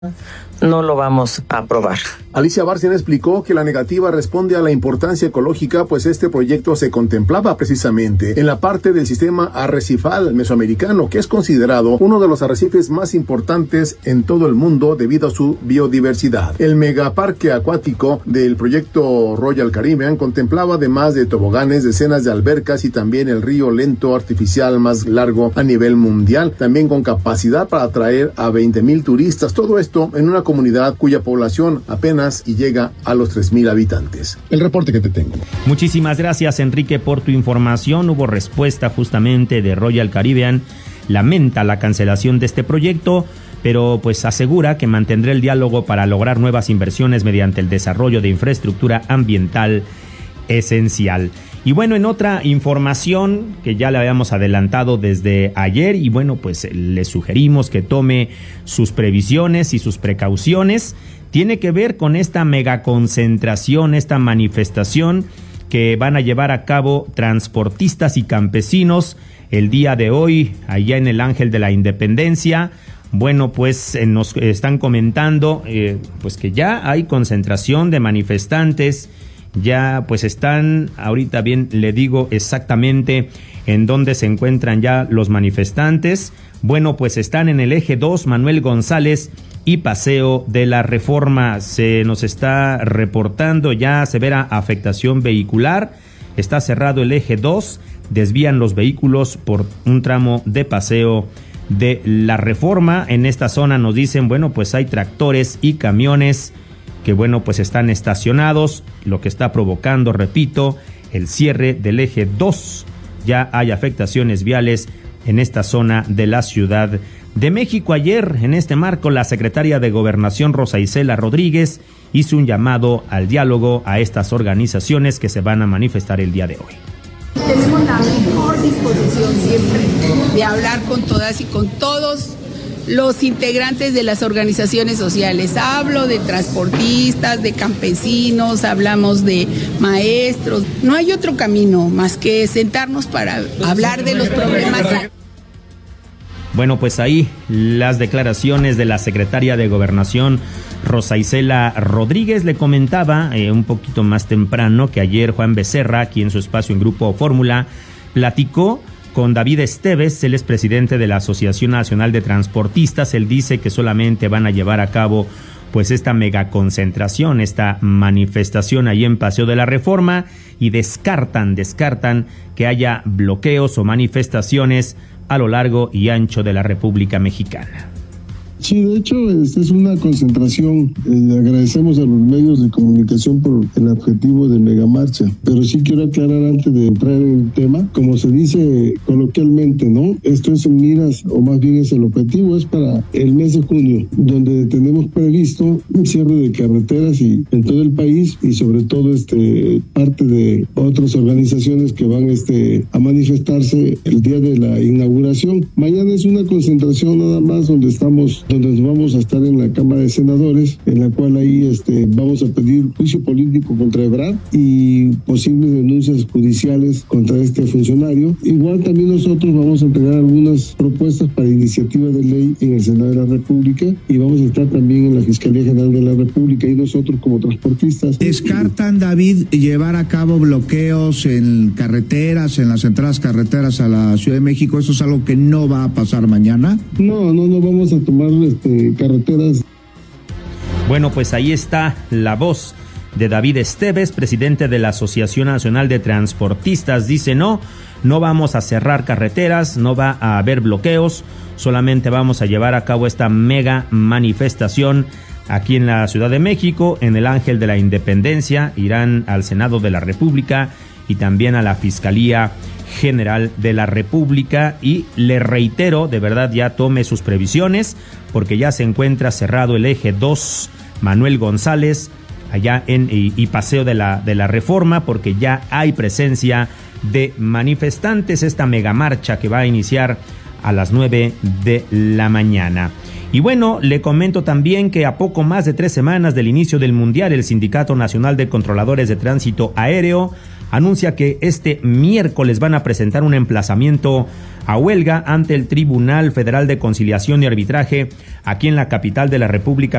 no lo vamos a aprobar. Alicia Bárcena explicó que la negativa responde a la importancia ecológica, pues este proyecto se contemplaba precisamente en la parte del sistema arrecifal mesoamericano, que es considerado uno de los arrecifes más importantes en todo el mundo debido a su biodiversidad. El megaparque acuático del proyecto Royal Caribbean contemplaba, además de toboganes, decenas de albercas y también el río lento artificial más largo a nivel mundial, también con capacidad para atraer a 20,000 turistas. Todo esto en una comunidad cuya población apenas y llega a los 3,000 habitantes. El reporte que te tengo. Muchísimas gracias, Enrique, por tu información. Hubo respuesta justamente de Royal Caribbean. Lamenta la cancelación de este proyecto, pero pues asegura que mantendrá el diálogo para lograr nuevas inversiones mediante el desarrollo de infraestructura ambiental esencial. Y bueno, en otra información que ya le habíamos adelantado desde ayer, y bueno, pues le sugerimos que tome sus previsiones y sus precauciones, tiene que ver con esta megaconcentración, esta manifestación que van a llevar a cabo transportistas y campesinos el día de hoy, allá en el Ángel de la Independencia. Bueno, pues nos están comentando pues que ya hay concentración de manifestantes. Ya pues están, ahorita bien le digo exactamente en dónde se encuentran ya los manifestantes. Bueno, pues están en el eje 2, Manuel González y Paseo de la Reforma. Se nos está reportando ya severa afectación vehicular. Está cerrado el eje 2, desvían los vehículos por un tramo de Paseo de la Reforma. En esta zona nos dicen, bueno, pues hay tractores y camiones que bueno, pues están estacionados, lo que está provocando, repito, el cierre del eje 2. Ya hay afectaciones viales en esta zona de la Ciudad de México. Ayer, en este marco, la secretaria de Gobernación, Rosa Isela Rodríguez, hizo un llamado al diálogo a estas organizaciones que se van a manifestar el día de hoy. Tenemos la mejor disposición siempre de hablar con todas y con todos los integrantes de las organizaciones sociales. Hablo de transportistas, de campesinos, hablamos de maestros. No hay otro camino más que sentarnos para hablar de los problemas. Bueno, pues ahí las declaraciones de la secretaria de Gobernación, Rosa Isela Rodríguez. Le comentaba un poquito más temprano que ayer Juan Becerra, aquí en su espacio en Grupo Fórmula, platicó con David Esteves. Él es presidente de la Asociación Nacional de Transportistas. Él dice que solamente van a llevar a cabo pues esta megaconcentración, esta manifestación ahí en Paseo de la Reforma, y descartan que haya bloqueos o manifestaciones a lo largo y ancho de la República Mexicana. Sí, de hecho, esta es una concentración. Agradecemos a los medios de comunicación por el objetivo de megamarcha. Pero sí quiero aclarar antes de entrar en el tema, como se dice coloquialmente, ¿no? Esto es en miras, o más bien es el objetivo, es para el mes de junio, donde tenemos previsto un cierre de carreteras y en todo el país, y sobre todo parte de otras organizaciones que van a manifestarse el día de la inauguración. Mañana es una concentración nada más donde nos vamos a estar en la Cámara de Senadores, en la cual ahí vamos a pedir juicio político contra Ebrard y posibles denuncias judiciales contra este funcionario. Igual también nosotros vamos a entregar algunas propuestas para iniciativa de ley en el Senado de la República, y vamos a estar también en la Fiscalía General de la República, y nosotros como transportistas. ¿Descartan, David, llevar a cabo bloqueos en carreteras, en las entradas carreteras a la Ciudad de México? ¿Eso es algo que no va a pasar mañana? No vamos a tomar carreteras. Bueno, pues ahí está la voz de David Esteves, presidente de la Asociación Nacional de Transportistas. Dice no vamos a cerrar carreteras, no va a haber bloqueos, solamente vamos a llevar a cabo esta mega manifestación aquí en la Ciudad de México, en el Ángel de la Independencia. Irán al Senado de la República y también a la Fiscalía General de la República, y le reitero, de verdad ya tome sus previsiones, porque ya se encuentra cerrado el eje 2, Manuel González, allá y Paseo de la Reforma, porque ya hay presencia de manifestantes. Esta megamarcha que va a iniciar a las 9 de la mañana. Y bueno, le comento también que a poco más de 3 semanas del inicio del Mundial, el Sindicato Nacional de Controladores de Tránsito Aéreo anuncia que este miércoles van a presentar un emplazamiento a huelga ante el Tribunal Federal de Conciliación y Arbitraje aquí en la capital de la República